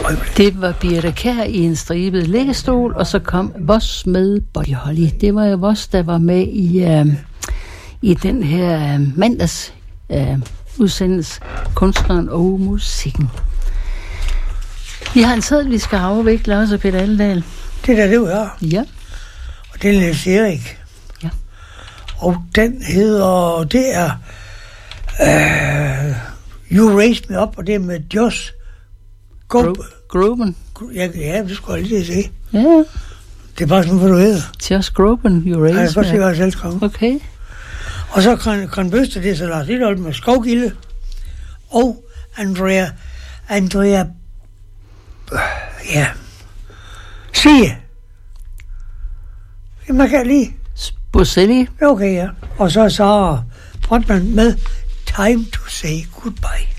Det var Birthe Kjær i en stribet læggestol, og så kom Voss med Buddy Holly. Det var jo Voss, der var med i den her mandags udsendelse Kunstneren og musikken. Vi har en seddel, vi skal afvikle også, Peter Alledal. Det er det, du gør. Ja. Og det er Niels Erik. Ja. Og den hedder, det er You Raised Me Up, og det er med Josh Groban. Ja, det skulle jeg lige se. Ja. Det er bare sådan, hvad du hedder. Josh Groban, You Raised Me Up. Jeg kan godt se, hvad jeg selv kommer. Okay. Og så Kron Bøster, det er så Lars Lilleholdt med Skovgilde. Og Andrea Sige. Man kan lige. Boselli. Okay, ja. Og så Sara Brotman med Time to Say Goodbye.